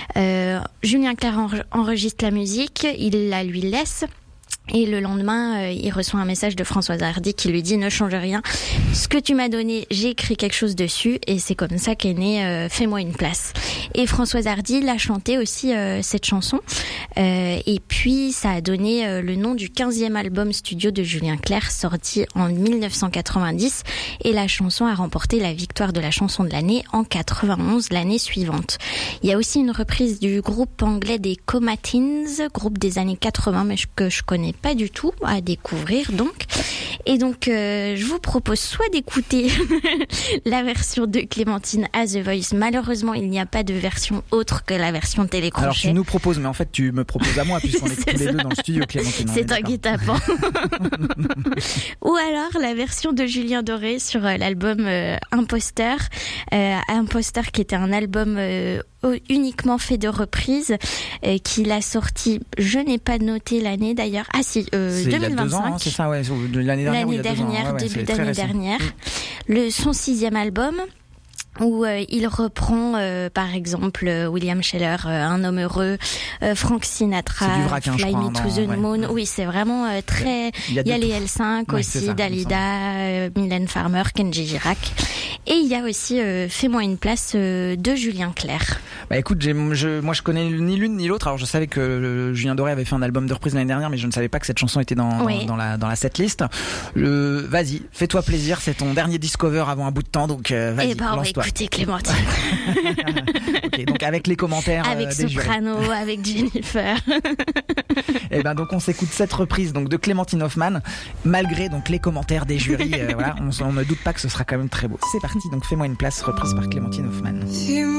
Julien Clerc enregistre la musique, il la lui laisse. Et le lendemain, il reçoit un message de Françoise Hardy qui lui dit « Ne change rien. Ce que tu m'as donné, j'ai écrit quelque chose dessus. » Et c'est comme ça qu'est né « Fais-moi une place ». Et Françoise Hardy l'a chanté aussi, cette chanson. Et puis, ça a donné le nom du 15e album studio de Julien Clerc, sorti en 1990. Et la chanson a remporté la victoire de la chanson de l'année en 91, l'année suivante. Il y a aussi une reprise du groupe anglais des Comatines, groupe des années 80, mais que je connais pas du tout, à découvrir donc. Et donc je vous propose soit d'écouter la version de Clémentine à The Voice. Malheureusement, il n'y a pas de version autre que la version télécrochet. Alors tu nous proposes, mais en fait tu me proposes à moi puisqu'on est tous les deux dans le studio, Clémentine. C'est un guet-apens. Ou alors la version de Julien Doré sur l'album Imposteur. Imposteur qui était un album uniquement fait de reprises, qu'il a sorti, je n'ai pas noté l'année d'ailleurs, 2025. Il y a 2 ans, hein, c'est ça, ouais, l'année dernière, début d'année dernière. Son 6e album, où il reprend par exemple William Sheller, Un homme heureux, Frank Sinatra, Fly Me to the Moon. Oui, c'est vraiment très... Il y a les L5 aussi, Dalida, Mylène Farmer, Kenji Girac. Et il y a aussi Fais-moi une place de Julien Clerc. Bah écoute, moi je connais ni l'une ni l'autre. Alors je savais que Julien Doré avait fait un album de reprise l'année dernière, mais je ne savais pas que cette chanson était dans la setlist. Vas-y, fais-toi plaisir, c'est ton dernier Discover avant un bout de temps, donc vas-y, lance-toi. Écoutez Clémentine. Okay, donc avec les commentaires avec Soprano, avec Jennifer. Et ben donc on s'écoute cette reprise donc de Clémentine Hoffman, malgré donc les commentaires des jurys. Voilà, on ne doute pas que ce sera quand même très beau. C'est parti, donc Fais-moi une place, reprise par Clémentine Hoffman.